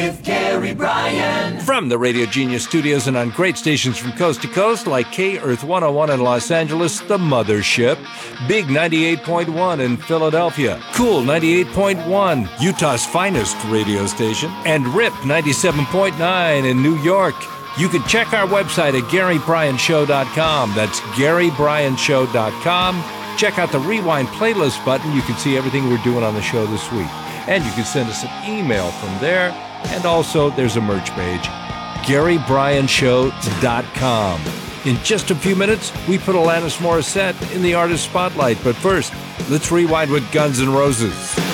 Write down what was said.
Gary Bryan. From the Radio Genius studios and on great stations from coast to coast like K-Earth 101 in Los Angeles, The Mothership, Big 98.1 in Philadelphia, Cool 98.1, Utah's finest radio station, and RIP 97.9 in New York. You can check our website at GaryBryanShow.com. That's GaryBryanShow.com. Check out the Rewind playlist button. You can see everything we're doing on the show this week. And you can send us an email from there. And also, there's a merch page, GaryBryanShow.com. In just a few minutes, we put Alanis Morissette in the artist spotlight. But first, let's rewind with Guns N' Roses.